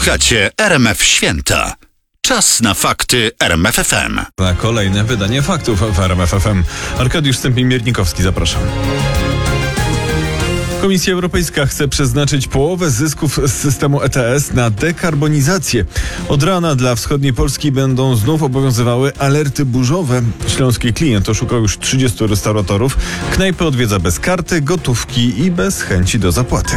Słuchacie RMF Święta. Czas na fakty RMF FM. Na kolejne wydanie faktów w RMF FM. Arkadiusz Stępień-Miernikowski, zapraszam. Komisja Europejska chce przeznaczyć połowę zysków z systemu ETS na dekarbonizację. Od rana dla wschodniej Polski będą znów obowiązywały alerty burzowe. Śląski klient oszukał już 30 restauratorów. Knajpy odwiedza bez karty, gotówki i bez chęci do zapłaty.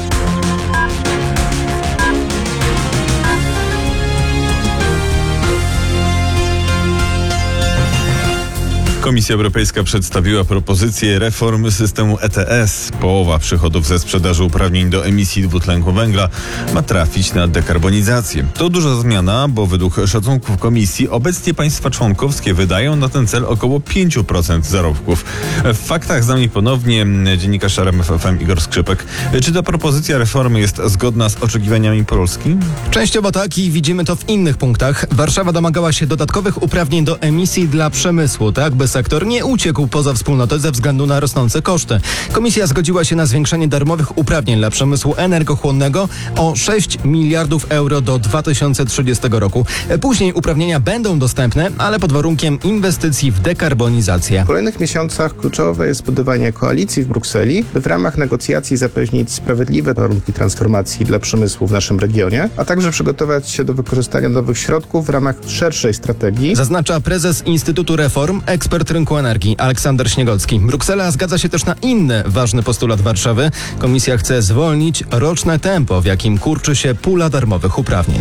Komisja Europejska przedstawiła propozycję reformy systemu ETS. Połowa przychodów ze sprzedaży uprawnień do emisji dwutlenku węgla ma trafić na dekarbonizację. To duża zmiana, bo według szacunków komisji obecnie państwa członkowskie wydają na ten cel około 5% zarobków. W faktach z nami ponownie dziennikarz RMF FM Igor Skrzypek. Czy ta propozycja reformy jest zgodna z oczekiwaniami Polski? Częściowo tak i widzimy to w innych punktach. Warszawa domagała się dodatkowych uprawnień do emisji dla przemysłu, tak by sektor nie uciekł poza wspólnotę ze względu na rosnące koszty. Komisja zgodziła się na zwiększenie darmowych uprawnień dla przemysłu energochłonnego o 6 miliardów euro do 2030 roku. Później uprawnienia będą dostępne, ale pod warunkiem inwestycji w dekarbonizację. W kolejnych miesiącach kluczowe jest budowanie koalicji w Brukseli, by w ramach negocjacji zapewnić sprawiedliwe warunki transformacji dla przemysłu w naszym regionie, a także przygotować się do wykorzystania nowych środków w ramach szerszej strategii. Zaznacza prezes Instytutu Reform, ekspert rynku energii Aleksander Śniegocki. Bruksela zgadza się też na inny ważny postulat Warszawy. Komisja chce zwolnić roczne tempo, w jakim kurczy się pula darmowych uprawnień.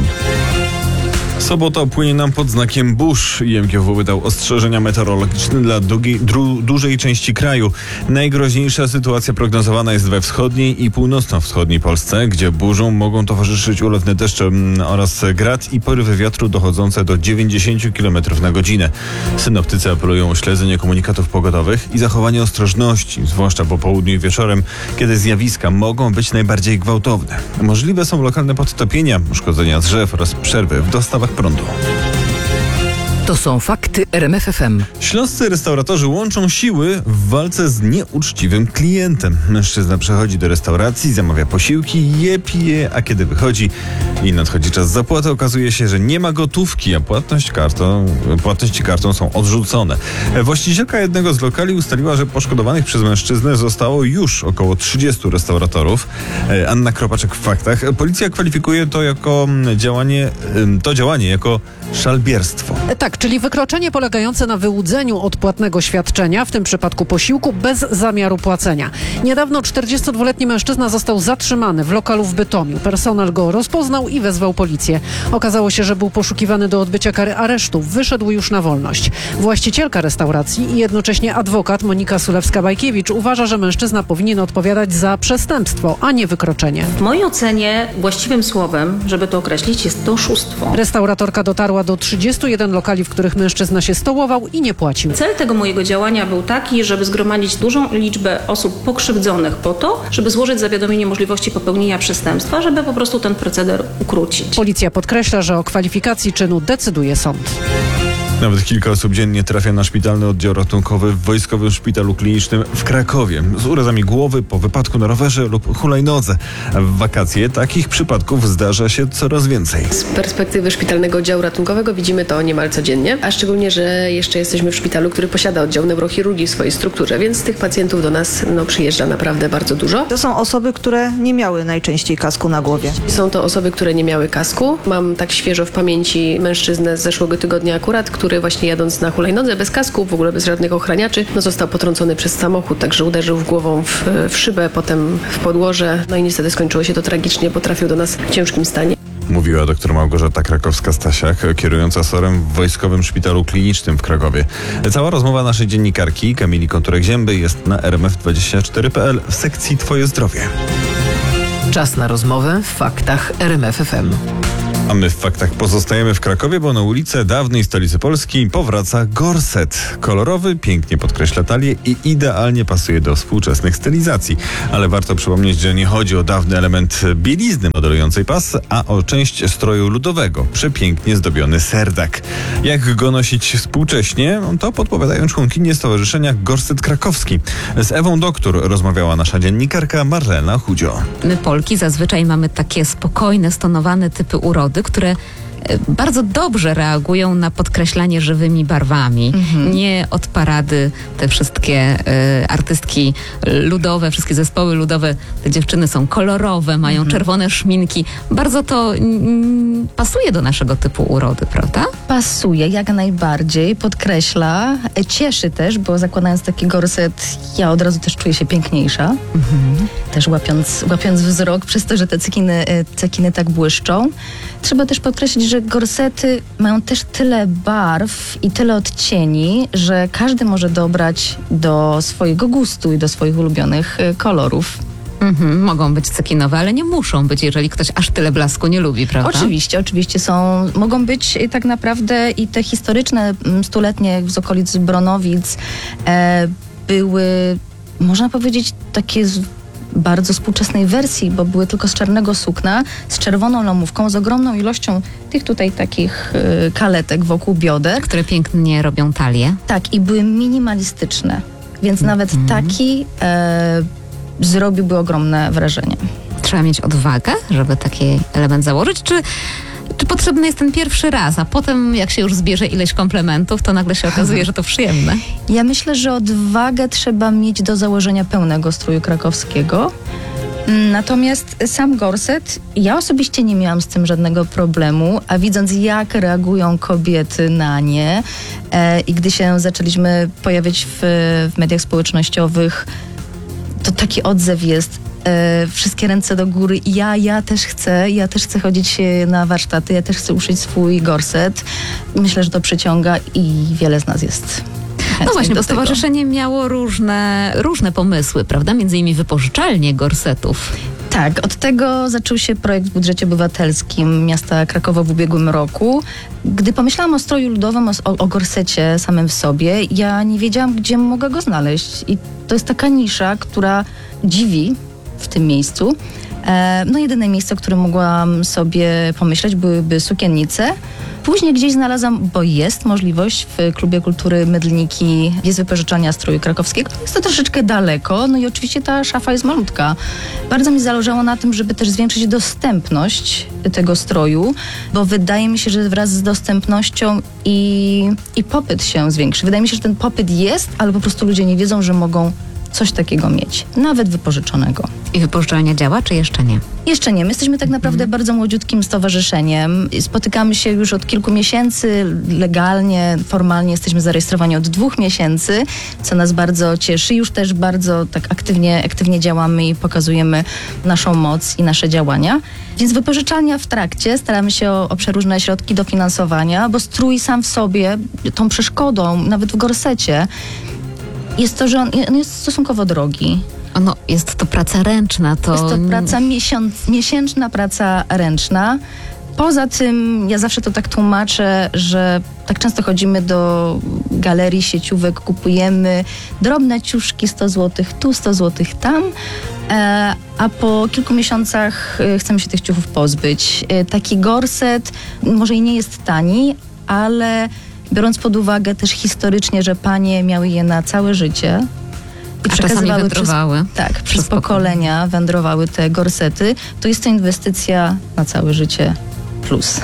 Sobota płynie nam pod znakiem burz. IMGW wydał ostrzeżenia meteorologiczne dla dużej części kraju. Najgroźniejsza sytuacja prognozowana jest we wschodniej i północno-wschodniej Polsce, gdzie burzom mogą towarzyszyć ulewne deszcze oraz grad i porywy wiatru dochodzące do 90 km na godzinę. Synoptycy apelują o śledzenie komunikatów pogodowych i zachowanie ostrożności, zwłaszcza po południu i wieczorem, kiedy zjawiska mogą być najbardziej gwałtowne. Możliwe są lokalne podtopienia, uszkodzenia drzew oraz przerwy w dostawach prądu. To są fakty RMF FM. Śląscy restauratorzy łączą siły w walce z nieuczciwym klientem. Mężczyzna przychodzi do restauracji, zamawia posiłki, je, pije, a kiedy wychodzi i nadchodzi czas zapłaty, okazuje się, że nie ma gotówki, a płatności kartą są odrzucone. Właścicielka jednego z lokali ustaliła, że poszkodowanych przez mężczyznę zostało już około 30 restauratorów. Anna Kropaczek w faktach. Policja kwalifikuje to działanie jako szalbierstwo. Tak, czyli wykroczenie polegające na wyłudzeniu odpłatnego świadczenia, w tym przypadku posiłku, bez zamiaru płacenia. Niedawno 42-letni mężczyzna został zatrzymany w lokalu w Bytomiu. Personel go rozpoznał i wezwał policję. Okazało się, że był poszukiwany do odbycia kary aresztu. Wyszedł już na wolność. Właścicielka restauracji i jednocześnie adwokat Monika Sulewska-Bajkiewicz uważa, że mężczyzna powinien odpowiadać za przestępstwo, a nie wykroczenie. W mojej ocenie właściwym słowem, żeby to określić, jest to oszustwo. Restauratorka dotarła do 31 lokali, w których mężczyzna się stołował i nie płacił. Cel tego mojego działania był taki, żeby zgromadzić dużą liczbę osób pokrzywdzonych po to, żeby złożyć zawiadomienie możliwości popełnienia przestępstwa, żeby po prostu ten proceder ukrócić. Policja podkreśla, że o kwalifikacji czynu decyduje sąd. Nawet kilka osób dziennie trafia na szpitalny oddział ratunkowy w Wojskowym Szpitalu Klinicznym w Krakowie z urazami głowy po wypadku na rowerze lub hulajnodze. W wakacje takich przypadków zdarza się coraz więcej. Z perspektywy szpitalnego oddziału ratunkowego widzimy to niemal codziennie, a szczególnie, że jeszcze jesteśmy w szpitalu, który posiada oddział neurochirurgii w swojej strukturze, więc tych pacjentów do nas przyjeżdża naprawdę bardzo dużo. To są osoby, które nie miały najczęściej kasku na głowie. Są to osoby, które nie miały kasku. Mam tak świeżo w pamięci mężczyznę z zeszłego tygodnia akurat, który właśnie jadąc na hulajnodze bez kasku, w ogóle bez żadnych ochraniaczy, został potrącony przez samochód, także uderzył głową w szybę, potem w podłoże, i niestety skończyło się to tragicznie, bo trafił do nas w ciężkim stanie. Mówiła dr Małgorzata Krakowska-Stasiak, kierująca SOR-em w Wojskowym Szpitalu Klinicznym w Krakowie. Cała rozmowa naszej dziennikarki Kamili Konturek-Zięby jest na rmf24.pl w sekcji Twoje zdrowie. Czas na rozmowę w faktach RMF FM. A my w faktach pozostajemy w Krakowie, bo na ulicę dawnej stolicy Polski powraca gorset. Kolorowy, pięknie podkreśla talię i idealnie pasuje do współczesnych stylizacji. Ale warto przypomnieć, że nie chodzi o dawny element bielizny modelującej pas, a o część stroju ludowego, przepięknie zdobiony serdak. Jak go nosić współcześnie, to podpowiadają członkinie Stowarzyszenia Gorset Krakowski. Z Ewą Doktor rozmawiała nasza dziennikarka Marlena Chudzio. My, Polki, koszulki zazwyczaj mamy takie spokojne, stonowane typy urody, które bardzo dobrze reagują na podkreślanie żywymi barwami. Nie od parady te wszystkie artystki ludowe, wszystkie zespoły ludowe, te dziewczyny są kolorowe, mają czerwone szminki. Bardzo to pasuje do naszego typu urody, prawda? Pasuje, jak najbardziej, podkreśla, cieszy też, bo zakładając taki gorset, ja od razu też czuję się piękniejsza. Też łapiąc wzrok przez to, że te cekiny tak błyszczą. Trzeba też podkreślić, że gorsety mają też tyle barw i tyle odcieni, że każdy może dobrać do swojego gustu i do swoich ulubionych kolorów. Mogą być cekinowe, ale nie muszą być, jeżeli ktoś aż tyle blasku nie lubi, prawda? Oczywiście mogą być tak naprawdę i te historyczne, stuletnie z okolic Bronowic były, można powiedzieć, takie bardzo współczesnej wersji, bo były tylko z czarnego sukna, z czerwoną lamówką, z ogromną ilością tych tutaj takich kaletek wokół bioder. Które pięknie robią talię. Tak, i były minimalistyczne, więc nawet taki zrobiłby ogromne wrażenie. Trzeba mieć odwagę, żeby taki element założyć, czy potrzebny jest ten pierwszy raz, a potem jak się już zbierze ileś komplementów, to nagle się okazuje, że to przyjemne? Ja myślę, że odwagę trzeba mieć do założenia pełnego stróju krakowskiego. Natomiast sam gorset, ja osobiście nie miałam z tym żadnego problemu, a widząc jak reagują kobiety na nie i gdy się zaczęliśmy pojawiać w mediach społecznościowych, to taki odzew jest. Wszystkie ręce do góry. Ja też chcę chodzić na warsztaty, ja też chcę uszyć swój gorset. Myślę, że to przyciąga i wiele z nas jest. No właśnie, bo stowarzyszenie miało różne pomysły, prawda? Między innymi wypożyczalnie gorsetów. Tak, od tego zaczął się projekt w budżecie obywatelskim miasta Krakowa w ubiegłym roku. Gdy pomyślałam o stroju ludowym, o gorsecie samym w sobie, ja nie wiedziałam, gdzie mogę go znaleźć. I to jest taka nisza, która dziwi w tym miejscu. Jedyne miejsce, o którym mogłam sobie pomyśleć, byłyby sukiennice. Później gdzieś znalazłam, bo jest możliwość w Klubie Kultury Mydlniki, jest wypożyczalnia stroju krakowskiego. Jest to troszeczkę daleko, no i oczywiście ta szafa jest malutka. Bardzo mi zależało na tym, żeby też zwiększyć dostępność tego stroju, bo wydaje mi się, że wraz z dostępnością i popyt się zwiększy. Wydaje mi się, że ten popyt jest, ale po prostu ludzie nie wiedzą, że mogą coś takiego mieć, nawet wypożyczonego. I wypożyczalnia działa, czy jeszcze nie? Jeszcze nie. My jesteśmy tak naprawdę bardzo młodziutkim stowarzyszeniem. Spotykamy się już od kilku miesięcy. Legalnie, formalnie jesteśmy zarejestrowani od 2 miesięcy, co nas bardzo cieszy. Już też bardzo tak aktywnie działamy i pokazujemy naszą moc i nasze działania. Więc wypożyczalnia w trakcie. Staramy się o przeróżne środki dofinansowania, bo strój sam w sobie, tą przeszkodą, nawet w gorsecie, jest to, że on jest stosunkowo drogi. Jest to praca ręczna. Jest to praca miesięczna praca ręczna. Poza tym ja zawsze to tak tłumaczę, że tak często chodzimy do galerii sieciówek, kupujemy drobne ciuszki, 100 zł tu, 100 zł tam, a po kilku miesiącach chcemy się tych ciuchów pozbyć. Taki gorset może i nie jest tani, ale biorąc pod uwagę też historycznie, że panie miały je na całe życie i przekazywały przez pokolenia wędrowały te gorsety, to jest to inwestycja na całe życie plus.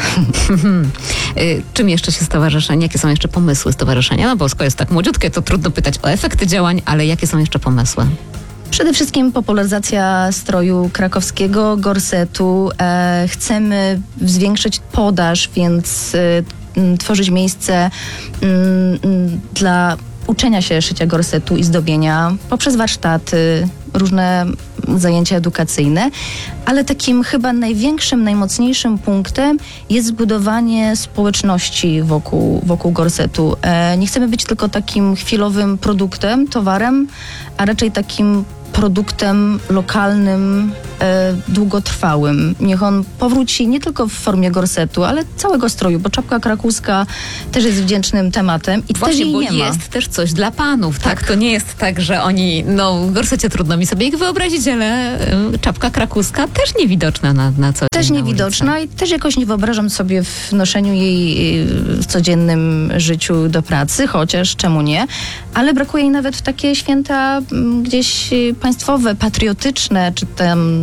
Czym jeszcze się stowarzyszenie? Jakie są jeszcze pomysły stowarzyszenia? No bo skoro jest tak młodziutkie, to trudno pytać o efekty działań, ale jakie są jeszcze pomysły? Przede wszystkim popularyzacja stroju krakowskiego, gorsetu. Chcemy zwiększyć podaż, więc tworzyć miejsce dla uczenia się szycia gorsetu i zdobienia poprzez warsztaty, różne zajęcia edukacyjne, ale takim chyba największym, najmocniejszym punktem jest zbudowanie społeczności wokół gorsetu. Nie chcemy być tylko takim chwilowym produktem, towarem, a raczej takim produktem lokalnym, długotrwałym. Niech on powróci nie tylko w formie gorsetu, ale całego stroju, bo czapka krakuska też jest wdzięcznym tematem i właśnie, też jej bo nie ma. Jest też coś dla panów, tak? To nie jest tak, że oni, w gorsecie trudno mi sobie ich wyobrazić, ale czapka krakuska też niewidoczna na co dzień. Też niewidoczna i też jakoś nie wyobrażam sobie w noszeniu jej w codziennym życiu do pracy, chociaż czemu nie, ale brakuje jej nawet w takie święta gdzieś państwowe, patriotyczne, czy tam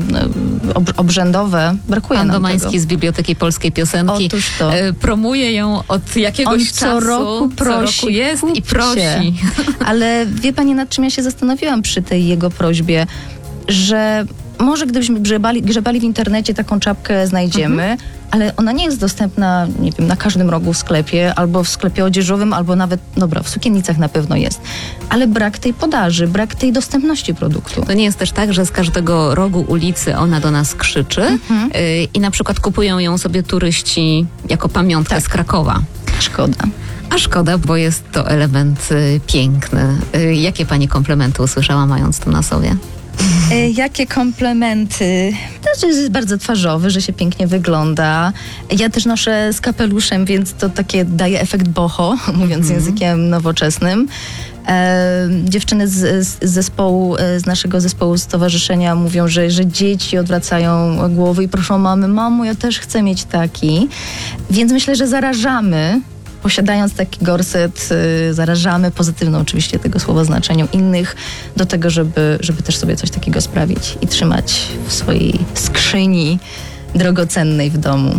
obrzędowe. Brakuje Pan nam Domański tego. z Biblioteki Polskiej Piosenki Otóż to. promuje ją od jakiegoś On czasu. co roku prosi, jest i kupcie. prosi. Ale wie pani, nad czym ja się zastanowiłam przy tej jego prośbie, że może gdybyśmy grzebali w internecie, taką czapkę znajdziemy, ale ona nie jest dostępna, nie wiem, na każdym rogu w sklepie, albo w sklepie odzieżowym, albo nawet, dobra, w sukiennicach na pewno jest. Ale brak tej podaży, brak tej dostępności produktu. To nie jest też tak, że z każdego rogu ulicy ona do nas krzyczy i na przykład kupują ją sobie turyści jako pamiątkę z Krakowa. Szkoda. A szkoda, bo jest to element piękny. Jakie pani komplementy usłyszała, mając to na sobie? Jakie komplementy. To jest bardzo twarzowy, że się pięknie wygląda. Ja też noszę z kapeluszem, więc to takie daje efekt boho, mówiąc językiem nowoczesnym. Dziewczyny z naszego zespołu stowarzyszenia mówią, że dzieci odwracają głowy i proszą mamy, mamo, ja też chcę mieć taki. Więc myślę, że zarażamy. Posiadając taki gorset, zarażamy pozytywną oczywiście tego słowa znaczeniu innych do tego, żeby też sobie coś takiego sprawić i trzymać w swojej skrzyni drogocennej w domu.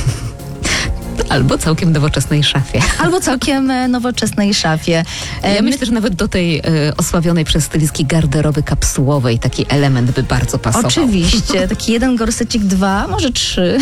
Albo całkiem nowoczesnej szafie. Albo całkiem nowoczesnej szafie. Ja myślę, że nawet do tej osławionej przez stylistki garderoby kapsułowej taki element by bardzo pasował. Oczywiście. Taki jeden gorsecik, 2, może 3.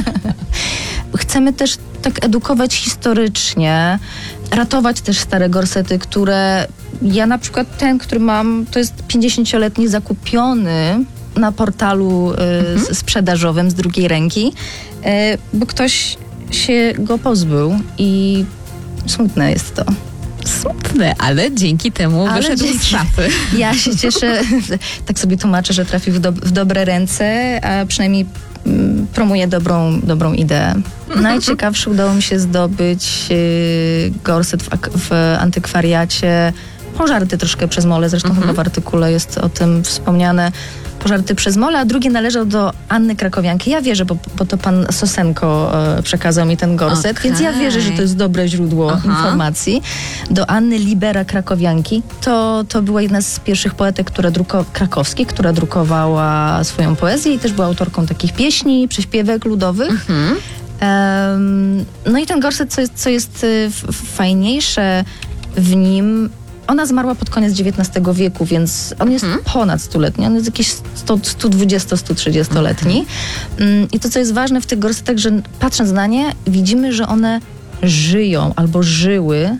Chcemy też tak edukować historycznie, ratować też stare gorsety, które ja na przykład ten, który mam, to jest 50-letni zakupiony na portalu sprzedażowym z drugiej ręki, bo ktoś się go pozbył i smutne jest to. Smutne, ale dzięki temu wyszedł z szafy. Ja się cieszę, tak sobie tłumaczę, że trafił w dobre ręce, a przynajmniej promuje dobrą ideę. Najciekawszy udało mi się zdobyć gorset w antykwariacie, pożarty troszkę przez mole, zresztą chyba w artykule jest o tym wspomniane. Pożarty przez mole, a drugi należał do Anny Krakowianki. Ja wierzę, bo to pan Sosenko przekazał mi ten gorset, więc ja wierzę, że to jest dobre źródło informacji. Do Anny Libera Krakowianki. To była jedna z pierwszych poetek krakowskich, która drukowała swoją poezję i też była autorką takich pieśni, przyśpiewek ludowych. No i ten gorset, co jest fajniejsze w nim, ona zmarła pod koniec XIX wieku, więc on jest ponad 100-letni. On jest jakiś 120-130-letni. I to, co jest ważne w tych gorsetach, że patrząc na nie, widzimy, że one żyją albo żyły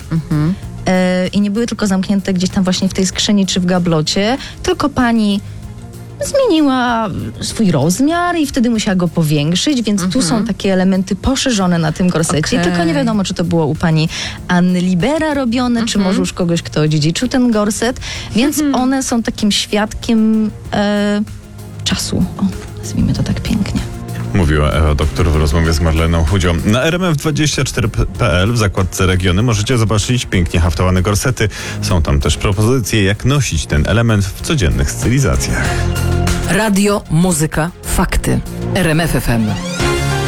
i nie były tylko zamknięte gdzieś tam właśnie w tej skrzyni czy w gablocie, tylko pani zmieniła swój rozmiar i wtedy musiała go powiększyć, więc tu są takie elementy poszerzone na tym gorsecie. Tylko nie wiadomo, czy to było u pani Anny Libera robione, czy może już kogoś, kto odziedziczył ten gorset. Więc one są takim świadkiem czasu. O, nazwijmy to tak pięknie. Mówiła Ewa Doktor w rozmowie z Marleną Chudzią. Na rmf24.pl w zakładce Regiony możecie zobaczyć pięknie haftowane gorsety. Są tam też propozycje, jak nosić ten element w codziennych stylizacjach. Radio, muzyka, fakty. RMF FM.